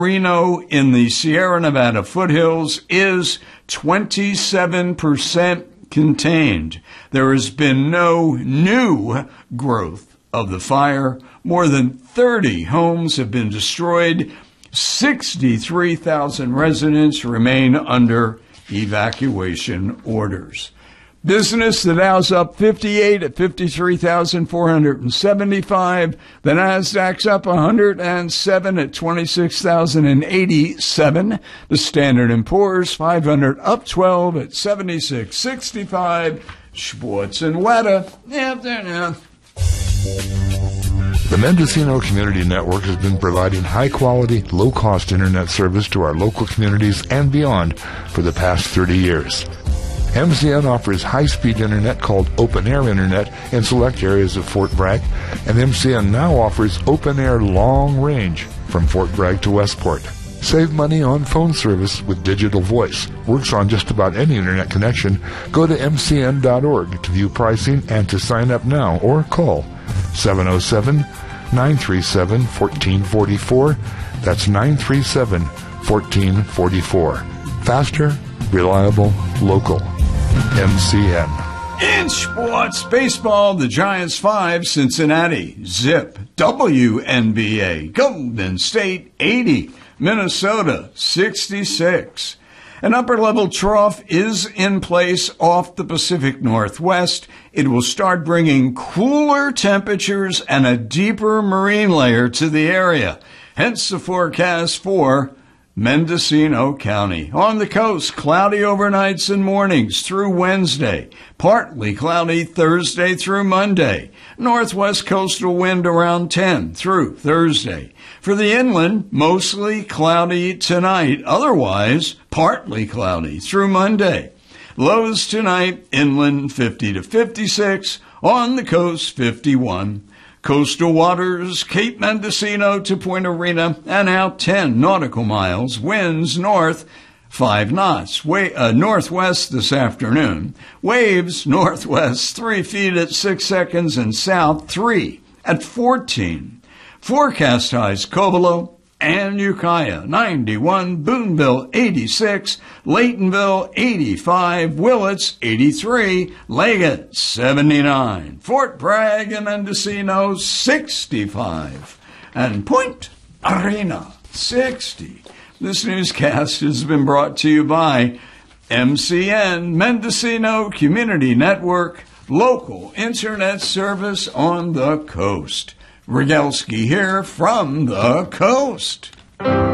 Reno in the Sierra Nevada foothills is 27% contained. There has been no new growth of the fire. More than 30 homes have been destroyed. 63,000 residents remain under evacuation orders. Business, the Dow's up 58 at 53,475. The Nasdaq's up 107 at 26,087. The Standard & Poor's 500 up 12 at 7665. Schwartz and Weta afternoon. The Mendocino Community Network has been providing high-quality, low-cost internet service to our local communities and beyond for the past 30 years. MCN offers high-speed internet called Open Air Internet in select areas of Fort Bragg, and MCN now offers Open Air Long Range from Fort Bragg to Westport. Save money on phone service with digital voice. Works on just about any internet connection. Go to mcn.org to view pricing and to sign up now or call 707-937-1444. That's 937-1444. Faster, reliable, local. MCN. In sports, baseball, the Giants 5, Cincinnati, zip. WNBA, Golden State 80, Minnesota 66. An upper-level trough is in place off the Pacific Northwest. It will start bringing cooler temperatures and a deeper marine layer to the area. Hence the forecast for Mendocino County. On the coast, cloudy overnights and mornings through Wednesday. Partly cloudy Thursday through Monday. Northwest coastal wind around 10 through Thursday. For the inland, mostly cloudy tonight. Otherwise, partly cloudy through Monday. Lows tonight, inland 50 to 56. On the coast, 51. Coastal waters, Cape Mendocino to Point Arena, and out 10 nautical miles. Winds north 5 knots. Northwest this afternoon. Waves northwest 3 feet at 6 seconds and south 3 at 14. Forecast highs Covelo and Ukiah 91, Boonville 86, Laytonville 85, Willits 83, Leggett 79, Fort Bragg and Mendocino 65, and Point Arena 60. This newscast has been brought to you by MCN, Mendocino Community Network, local internet service on the coast. Rogalski here from the coast.